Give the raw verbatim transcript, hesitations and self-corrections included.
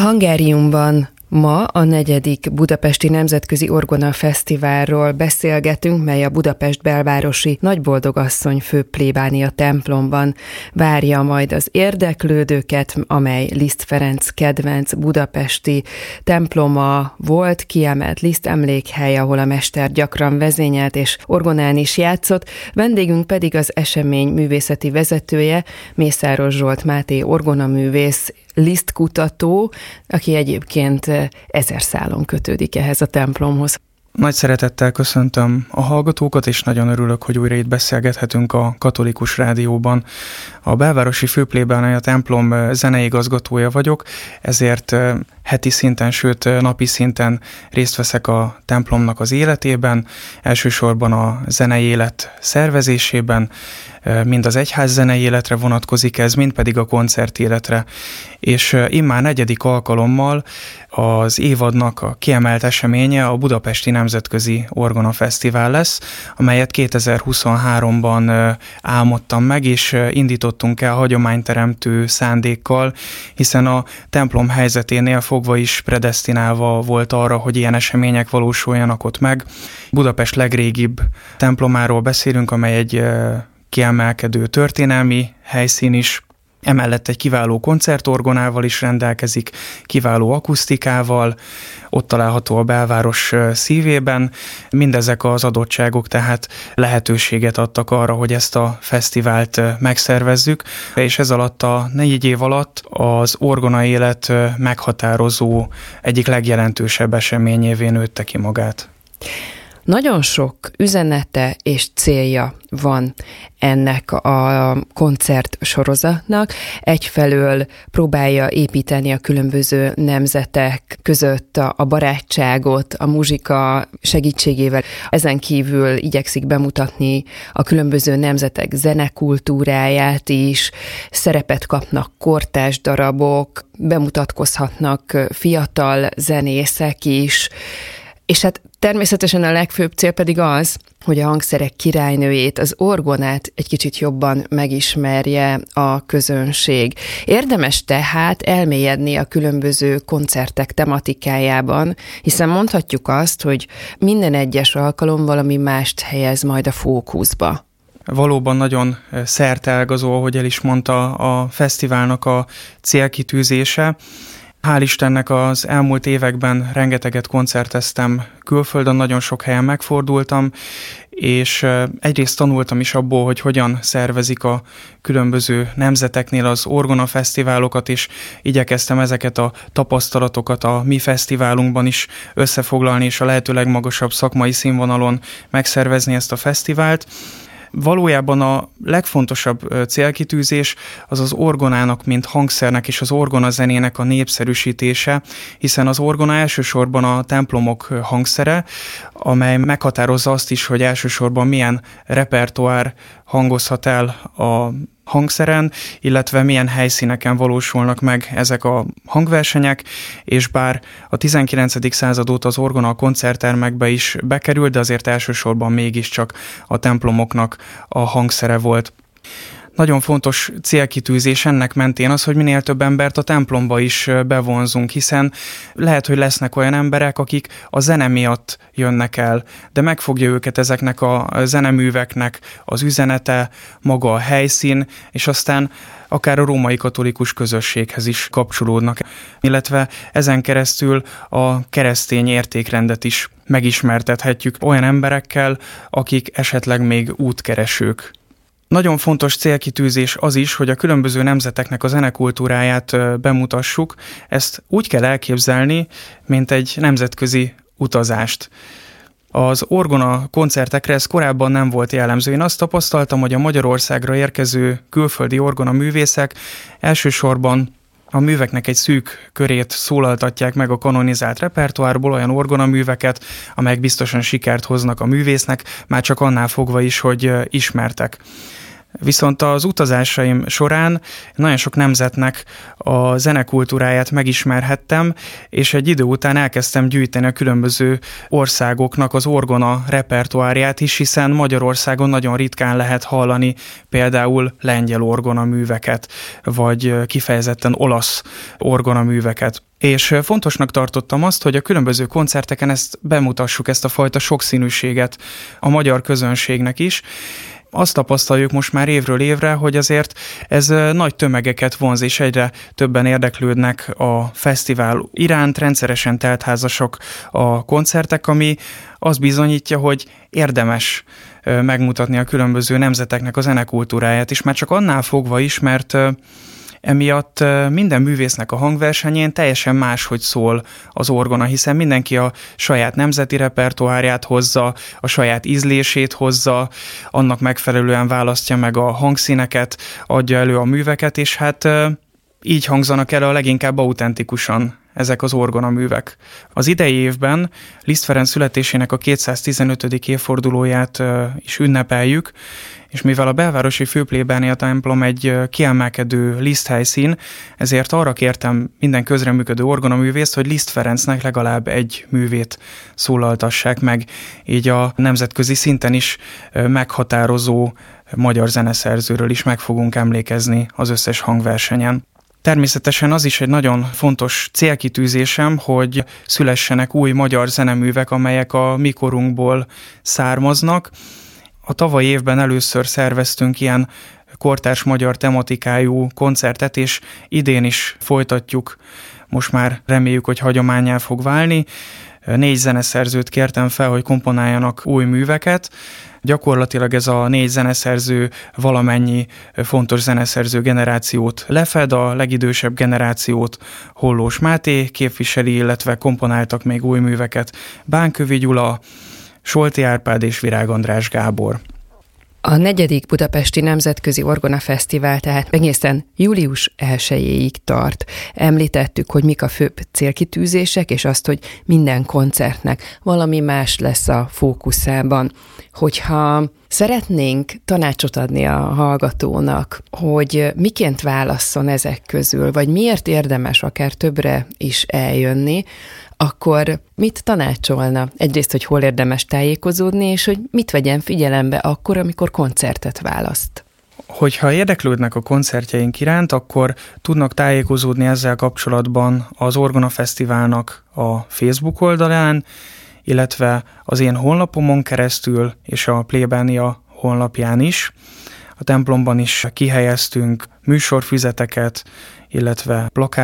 Hungariumban ma a negyedik Budapesti Nemzetközi Orgona Fesztiválról beszélgetünk, mely a Budapest belvárosi Nagyboldogasszony főplébánia templomban várja majd az érdeklődőket, amely Liszt Ferenc kedvenc budapesti temploma volt, kiemelt Liszt emlékhely, ahol a mester gyakran vezényelt és orgonán is játszott. Vendégünk pedig az esemény művészeti vezetője, Mészáros Zsolt Máté orgonaművész, Liszt kutató, aki egyébként ezer szálon kötődik ehhez a templomhoz. Nagy szeretettel köszöntöm a hallgatókat, és nagyon örülök, hogy újra itt beszélgethetünk a Katolikus Rádióban. A belvárosi főplébánia templom zeneigazgatója vagyok, ezért heti szinten, sőt napi szinten részt veszek a templomnak az életében, elsősorban a zenei élet szervezésében, mind az egyház zenei életre vonatkozik ez, mind pedig a koncertéletre. És immár negyedik alkalommal az évadnak a kiemelt eseménye a Budapesti Nemzetközi Orgona Fesztivál lesz, amelyet kétezer-huszonháromban álmodtam meg, és indítottunk el hagyományteremtő szándékkal, hiszen a templom helyzeténél fogva is predesztinálva volt arra, hogy ilyen események valósuljanak ott meg. Budapest legrégibb templomáról beszélünk, amely egy kiemelkedő történelmi helyszín is, emellett egy kiváló koncertorgonával is rendelkezik, kiváló akusztikával, ott található a belváros szívében. Mindezek az adottságok tehát lehetőséget adtak arra, hogy ezt a fesztivált megszervezzük, és ez alatt a négy év alatt az orgona élet meghatározó, egyik legjelentősebb eseményévé nőtte ki magát. Nagyon sok üzenete és célja van ennek a koncert sorozatnak. Egyfelől próbálja építeni a különböző nemzetek között a barátságot, a muzsika segítségével. Ezen kívül igyekszik bemutatni a különböző nemzetek zenekultúráját is, szerepet kapnak kortárs darabok, bemutatkozhatnak fiatal zenészek is, és hát természetesen a legfőbb cél pedig az, hogy a hangszerek királynőjét, az orgonát egy kicsit jobban megismerje a közönség. Érdemes tehát elmélyedni a különböző koncertek tematikájában, hiszen mondhatjuk azt, hogy minden egyes alkalom valami mást helyez majd a fókuszba. Valóban nagyon szerteágazó, ahogy el is mondta, a fesztiválnak a célkitűzése. Hál' Istennek az elmúlt években rengeteget koncerteztem külföldön, nagyon sok helyen megfordultam, és egyrészt tanultam is abból, hogy hogyan szervezik a különböző nemzeteknél az orgona fesztiválokat, és igyekeztem ezeket a tapasztalatokat a mi fesztiválunkban is összefoglalni, és a lehető legmagasabb szakmai színvonalon megszervezni ezt a fesztivált. Valójában a legfontosabb célkitűzés az az orgonának, mint hangszernek és az orgona zenének a népszerűsítése, hiszen az orgona elsősorban a templomok hangszere, amely meghatározza azt is, hogy elsősorban milyen repertoár hangozhat el a hangszeren, illetve milyen helyszíneken valósulnak meg ezek a hangversenyek, és bár a tizenkilencedik század óta az orgona a koncerttermekbe is bekerült, de azért elsősorban mégiscsak a templomoknak a hangszere volt. Nagyon fontos célkitűzés ennek mentén az, hogy minél több embert a templomba is bevonzunk, hiszen lehet, hogy lesznek olyan emberek, akik a zene miatt jönnek el, de megfogja őket ezeknek a zeneműveknek az üzenete, maga a helyszín, és aztán akár a római katolikus közösséghez is kapcsolódnak, illetve ezen keresztül a keresztény értékrendet is megismertethetjük olyan emberekkel, akik esetleg még útkeresők. Nagyon fontos célkitűzés az is, hogy a különböző nemzeteknek a zenekultúráját bemutassuk. Ezt úgy kell elképzelni, mint egy nemzetközi utazást. Az orgona koncertekre ez korábban nem volt jellemző. Én azt tapasztaltam, hogy a Magyarországra érkező külföldi orgona művészek elsősorban a műveknek egy szűk körét szólaltatják meg a kanonizált repertoárból, olyan orgonaműveket, amelyek biztosan sikert hoznak a művésznek, már csak annál fogva is, hogy ismertek. Viszont az utazásaim során nagyon sok nemzetnek a zenekultúráját megismerhettem, és egy idő után elkezdtem gyűjteni a különböző országoknak az orgona repertoárját is, hiszen Magyarországon nagyon ritkán lehet hallani például lengyel orgonaműveket, vagy kifejezetten olasz orgonaműveket. És fontosnak tartottam azt, hogy a különböző koncerteken ezt bemutassuk, ezt a fajta sokszínűséget a magyar közönségnek is. Azt tapasztaljuk most már évről évre, hogy azért ez nagy tömegeket vonz, és egyre többen érdeklődnek a fesztivál iránt, rendszeresen teltházasok a koncertek, ami azt bizonyítja, hogy érdemes megmutatni a különböző nemzeteknek a zenekultúráját is, már csak annál fogva is, mert emiatt minden művésznek a hangversenyén teljesen máshogy szól az orgona, hiszen mindenki a saját nemzeti repertoárját hozza, a saját ízlését hozza, annak megfelelően választja meg a hangszíneket, adja elő a műveket, és hát így hangzanak el a leginkább autentikusan ezek az orgonaművek. Az idei évben Liszt Ferenc születésének a kétszáztizenötödik évfordulóját is ünnepeljük, és mivel a belvárosi főplébánia templom egy kiemelkedő Liszt helyszín, ezért arra kértem minden közreműködő orgonaművészt, hogy Liszt Ferencnek legalább egy művét szólaltassák meg, így a nemzetközi szinten is meghatározó magyar zeneszerzőről is meg fogunk emlékezni az összes hangversenyen. Természetesen az is egy nagyon fontos célkitűzésem, hogy szülessenek új magyar zeneművek, amelyek a mi korunkból származnak. A tavalyi évben először szerveztünk ilyen kortárs magyar tematikájú koncertet, és idén is folytatjuk. Most már reméljük, hogy hagyománnyá fog válni. Négy zeneszerzőt kértem fel, hogy komponáljanak új műveket. Gyakorlatilag ez a négy zeneszerző valamennyi fontos zeneszerző generációt lefed, a legidősebb generációt Hollós Máté képviseli, illetve komponáltak még új műveket Bánkövi Gyula, Solti Árpád és Virág András Gábor. A negyedik budapesti nemzetközi orgona fesztivál tehát egészen július elsejéig tart. Említettük, hogy mik a főbb célkitűzések, és azt, hogy minden koncertnek valami más lesz a fókuszában. Hogyha szeretnénk tanácsot adni a hallgatónak, hogy miként válasszon ezek közül, vagy miért érdemes akár többre is eljönni, akkor mit tanácsolna? Egyrészt, hogy hol érdemes tájékozódni, és hogy mit vegyen figyelembe akkor, amikor koncertet választ. Hogyha érdeklődnek a koncertjeink iránt, akkor tudnak tájékozódni ezzel kapcsolatban az Orgona Fesztiválnak a Facebook oldalán, illetve az én honlapomon keresztül, és a plébánia honlapján is. A templomban is kihelyeztünk műsorfüzeteket, illetve plakát